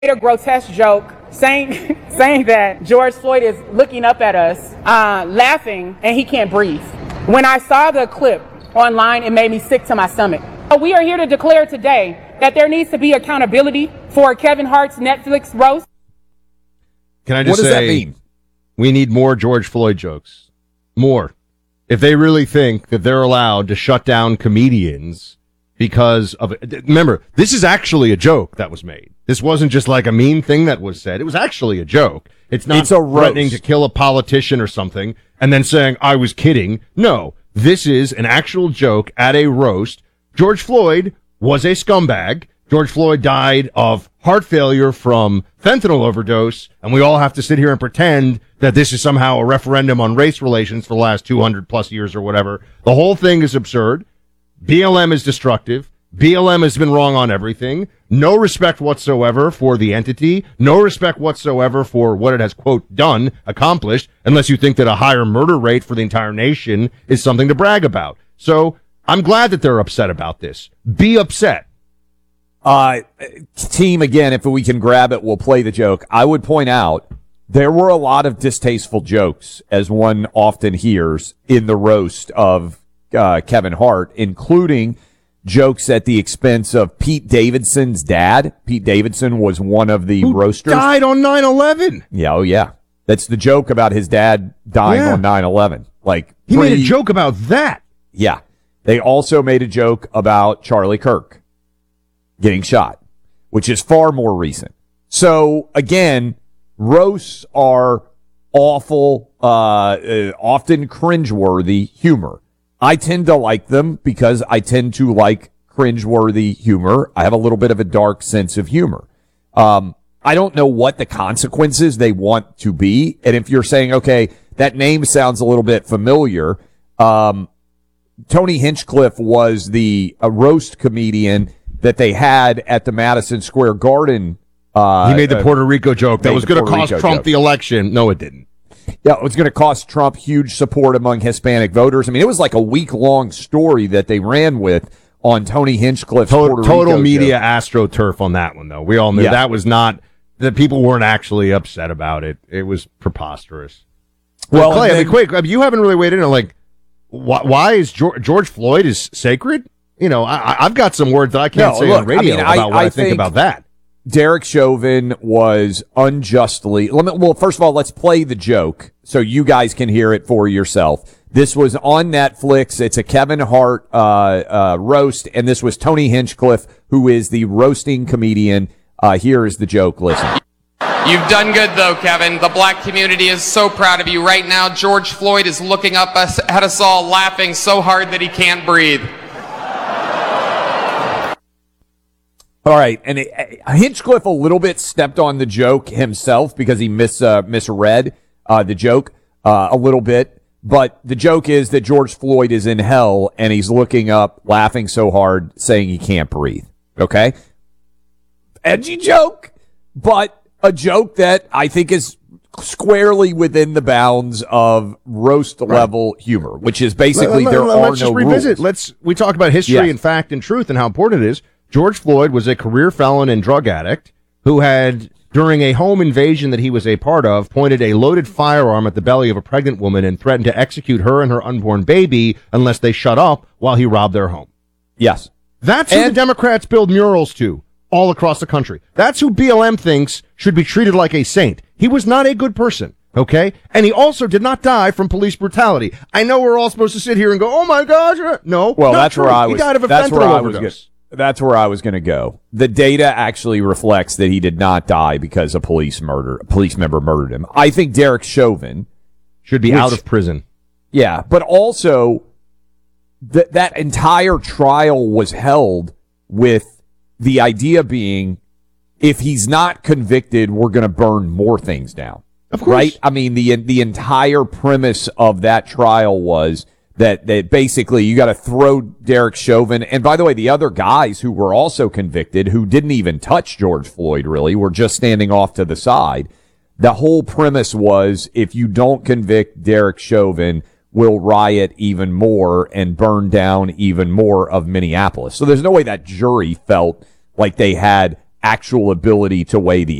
a grotesque joke saying that George Floyd is looking up at us, laughing, and he can't breathe. When I saw the clip online, it made me sick to my stomach. We are here to declare today that there needs to be accountability for Kevin Hart's Netflix roast. Can I just say, what does that mean? We need more George Floyd jokes. More. If they really think that they're allowed to shut down comedians because of it. Remember, this is actually a joke that was made. This wasn't just like a mean thing that was said. It was actually a joke. It's not threatening to kill a politician or something and then saying, I was kidding. No, this is an actual joke at a roast. George Floyd was a scumbag. George Floyd died of heart failure from fentanyl overdose, and we all have to sit here and pretend that this is somehow a referendum on race relations for the last 200 plus years or whatever. The whole thing is absurd. BLM is destructive. BLM has been wrong on everything. No respect whatsoever for the entity. No respect whatsoever for what it has, quote, done, accomplished, unless you think that a higher murder rate for the entire nation is something to brag about. So I'm glad that they're upset about this. Be upset. Team, again, if we can grab it, we'll play the joke. I would point out there were a lot of distasteful jokes, as one often hears in the roast of Kevin Hart, including jokes at the expense of Pete Davidson's dad. Pete Davidson was one of the roasters. Died on 9/11. Yeah, oh yeah. That's the joke about his dad dying on 9/11. Like he made a joke about that. Yeah. They also made a joke about Charlie Kirk getting shot, which is far more recent. So again, roasts are awful, often cringeworthy humor. I tend to like them because I tend to like cringeworthy humor. I have a little bit of a dark sense of humor. I don't know what the consequences they want to be. And if you're saying, okay, that name sounds a little bit familiar, Tony Hinchcliffe was the roast comedian that they had at the Madison Square Garden. He made the Puerto Rico joke that was going to cost Trump the election. No, it didn't. Yeah, it was going to cost Trump huge support among Hispanic voters. I mean, it was like a week-long story that they ran with on Tony Hinchcliffe's Puerto Rico total media astroturf on that one, though. We all knew that was not, that people weren't actually upset about it. It was preposterous. Well, Clay, I mean, you haven't really weighed in on, like, why is George Floyd is sacred? You know, I've got some words that I can't say on radio about what I think about that. Derek Chauvin was unjustly... Well, first of all, let's play the joke so you guys can hear it for yourself. This was on Netflix. It's a Kevin Hart roast, and this was Tony Hinchcliffe, who is the roasting comedian. Here is the joke. Listen. You've done good, though, Kevin. The black community is so proud of you. Right now, George Floyd is looking up at us all, laughing so hard that he can't breathe. All right, and Hinchcliffe a little bit stepped on the joke himself because he misread the joke a little bit. But the joke is that George Floyd is in hell, and he's looking up, laughing so hard, saying he can't breathe. Okay? Edgy joke, but a joke that I think is squarely within the bounds of roast-level humor, which is basically there are no rules. We talk about history and fact and truth and how important it is. George Floyd was a career felon and drug addict who had, during a home invasion that he was a part of, pointed a loaded firearm at the belly of a pregnant woman and threatened to execute her and her unborn baby unless they shut up while he robbed their home. Yes. That's who the Democrats build murals to all across the country. That's who BLM thinks should be treated like a saint. He was not a good person, okay? And he also did not die from police brutality. I know we're all supposed to sit here and go, oh my gosh. No. Well, that's true. Where I was. He died of a fentanyl overdose. That's where I was going to go. The data actually reflects that he did not die because a police member murdered him. I think Derek Chauvin should be out of prison. Yeah, but also that entire trial was held with the idea being, if he's not convicted, we're going to burn more things down. Of course. Right? I mean, the entire premise of that trial was that basically you got to throw Derek Chauvin. And by the way, the other guys who were also convicted, who didn't even touch George Floyd really, were just standing off to the side. The whole premise was, if you don't convict Derek Chauvin, we'll riot even more and burn down even more of Minneapolis. So there's no way that jury felt like they had actual ability to weigh the